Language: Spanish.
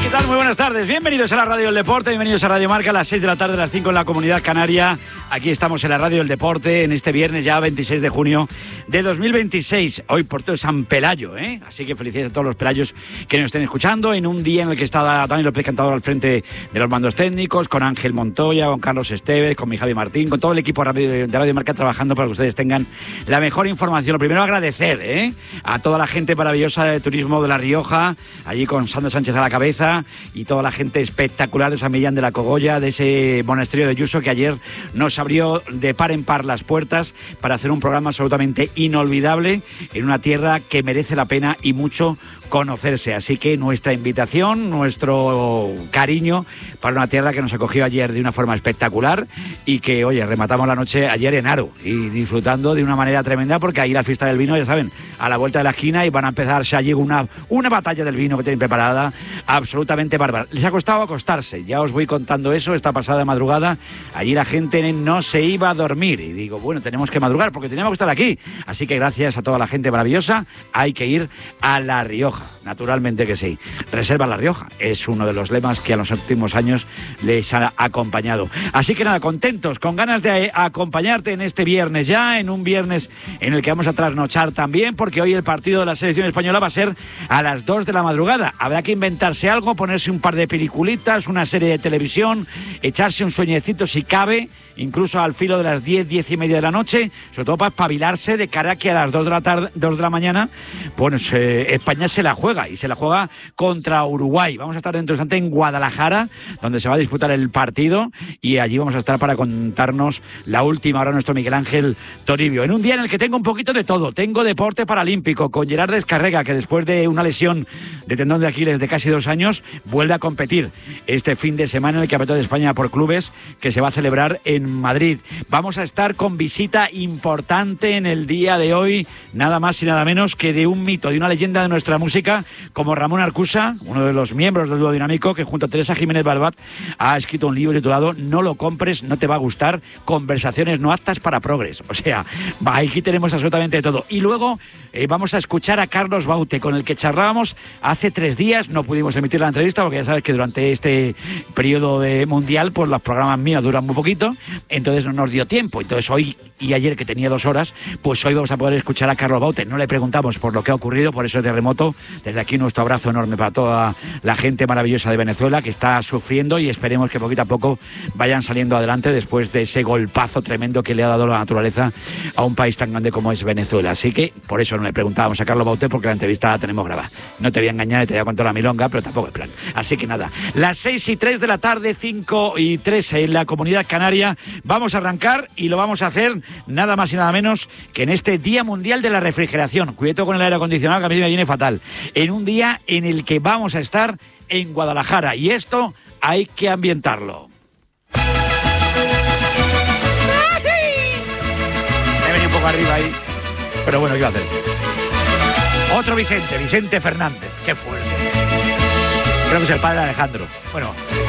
tal? Muy buenas tardes. Bienvenidos a la Radio del Deporte, bienvenidos a Radio Marca a las 6 de la tarde, a las 5 en la Comunidad Canaria. Aquí estamos en la Radio del Deporte, en este viernes ya 26 de junio de 2026. Hoy por todo San Pelayo, ¿eh? Así que felicidades a todos los pelayos que nos estén escuchando en un día en el que está Dani López Cantador al frente de los mandos técnicos, con Ángel Montoya, con Carlos Estevez, con mi Javi Martín, con todo el equipo de Radio Marca trabajando para que ustedes tengan la mejor información. Lo primero, agradecer a toda la gente maravillosa de turismo de La Rioja, allí con Sandra Sánchez a la cabeza, y toda la gente espectacular de San Millán de la Cogolla, de ese monasterio de Yuso, que ayer nos abrió de par en par las puertas para hacer un programa absolutamente inolvidable en una tierra que merece la pena y mucho conocerse. Así que nuestra invitación, nuestro cariño para una tierra que nos acogió ayer de una forma espectacular y que, oye, rematamos la noche ayer en Aro y disfrutando de una manera tremenda, porque ahí la fiesta del vino, ya saben, a la vuelta de la esquina, y van a empezarse allí una batalla del vino que tienen preparada absolutamente bárbara. Les ha costado acostarse, ya os voy contando eso, esta pasada madrugada. Allí la gente no se iba a dormir y digo, bueno, tenemos que madrugar porque tenemos que estar aquí. Así que gracias a toda la gente maravillosa, hay que ir a La Rioja. Naturalmente que sí. Reserva La Rioja es uno de los lemas que a los últimos años les ha acompañado. Así que nada, contentos, con ganas de acompañarte en este viernes ya, en un viernes en el que vamos a trasnochar también, porque hoy el partido de la selección española va a ser a las 2 de la madrugada. Habrá que inventarse algo, ponerse un par de peliculitas, una serie de televisión, echarse un sueñecito si cabe, incluso al filo de las 10, 10 y media de la noche, sobre todo para espabilarse de cara a que a las 2 de la tarde, 2 de la mañana, pues España se la juega, y se la juega contra Uruguay. Vamos a estar dentro de instante en Guadalajara, donde se va a disputar el partido, y allí vamos a estar para contarnos la última hora nuestro Miguel Ángel Toribio. En un día en el que tengo un poquito de todo. Tengo deporte paralímpico con Gerard Descarrega, que después de una lesión de tendón de Aquiles de casi 2 años, vuelve a competir este fin de semana en el Campeonato de España por Clubes, que se va a celebrar en Madrid. Vamos a estar con visita importante en el día de hoy, nada más y nada menos que de un mito, de una leyenda de nuestra música, como Ramón Arcusa, uno de los miembros del dúo dinámico, que junto a Teresa Jiménez Balbat ha escrito un libro titulado No lo compres, no te va a gustar, conversaciones no aptas para progres. O sea, aquí tenemos absolutamente todo. Y luego vamos a escuchar a Carlos Baute, con el que charlábamos hace 3 días. No pudimos emitir la entrevista porque ya sabes que durante este periodo de mundial, pues los programas míos duran muy poquito, entonces no nos dio tiempo. Entonces hoy y ayer, que tenía 2 horas, pues hoy vamos a poder escuchar a Carlos Baute. No le preguntamos por lo que ha ocurrido, por ese terremoto. Desde aquí nuestro abrazo enorme para toda la gente maravillosa de Venezuela que está sufriendo, y esperemos que poquito a poco vayan saliendo adelante después de ese golpazo tremendo que le ha dado la naturaleza a un país tan grande como es Venezuela. Así que por eso no le preguntábamos a Carlos Baute, porque la entrevista la tenemos grabada. No te voy a engañar y te voy a contar la milonga, pero tampoco es plan. Así que nada, las 6:03 de la tarde, 5:03 en la Comunidad Canaria. Vamos a arrancar, y lo vamos a hacer nada más y nada menos que en este Día Mundial de la Refrigeración. Cuidado con el aire acondicionado, que a mí me viene fatal. En un día en el que vamos a estar en Guadalajara, y esto hay que ambientarlo. Me venía un poco arriba ahí, pero bueno, ¿qué va a hacer? Otro Vicente Fernández, qué fuerte. Creo que es el padre de Alejandro. Bueno,